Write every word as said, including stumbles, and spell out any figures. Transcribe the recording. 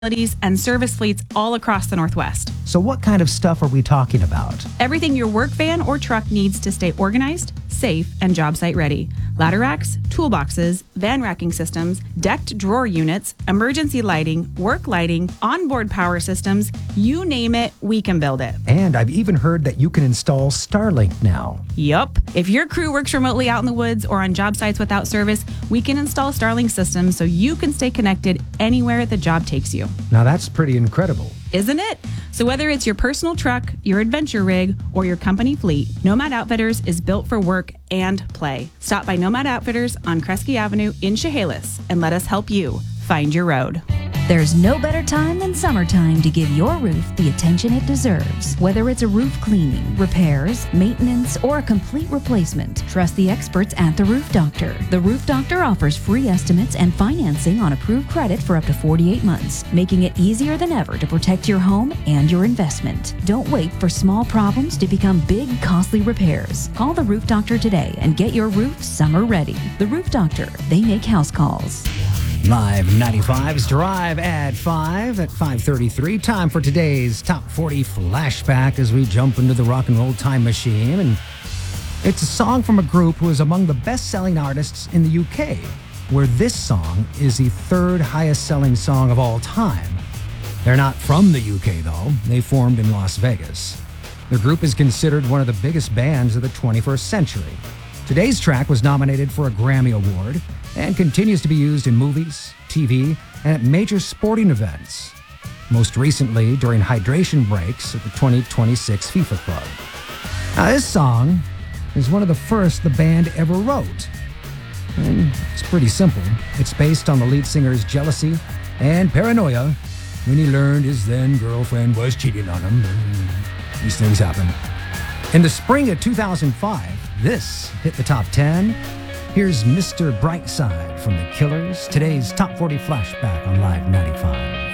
facilities and service fleets all across the Northwest. So what kind of stuff are we talking about? Everything your work van or truck needs to stay organized, safe, and job site ready. Ladder racks, toolboxes, van racking systems, decked drawer units, emergency lighting, work lighting, onboard power systems, you name it, we can build it. And I've even heard that you can install Starlink now. Yup. If your crew works remotely out in the woods or on job sites without service, we can install Starlink systems so you can stay connected anywhere the job takes you. Now that's pretty incredible. Isn't it? So whether it's your personal truck, your adventure rig, or your company fleet, Nomad Outfitters is built for work and play. Stop by Nomad Outfitters on Kresge Avenue in Chehalis and let us help you find your road. There's no better time than summertime to give your roof the attention it deserves. Whether it's a roof cleaning, repairs, maintenance, or a complete replacement, trust the experts at The Roof Doctor. The Roof Doctor offers free estimates and financing on approved credit for up to forty-eight months, making it easier than ever to protect your home and your investment. Don't wait for small problems to become big, costly repairs. Call The Roof Doctor today and get your roof summer ready. The Roof Doctor, they make house calls. Live ninety-five's Drive at five at five thirty-three. Time for today's Top forty Flashback as we jump into the rock and roll time machine. And it's a song from a group who is among the best-selling artists in the U K, where this song is the third highest-selling song of all time. They're not from the U K, though. They formed in Las Vegas. The group is considered one of the biggest bands of the twenty-first century. Today's track was nominated for a Grammy Award and continues to be used in movies, T V, and at major sporting events. Most recently, during hydration breaks at the twenty twenty-six FIFA Club. Now, this song is one of the first the band ever wrote. And it's pretty simple. It's based on the lead singer's jealousy and paranoia when he learned his then girlfriend was cheating on him. These things happen. In the spring of two thousand five, this hit the top ten. Here's Mister Brightside from The Killers, today's Top forty Flashback on Live ninety-five.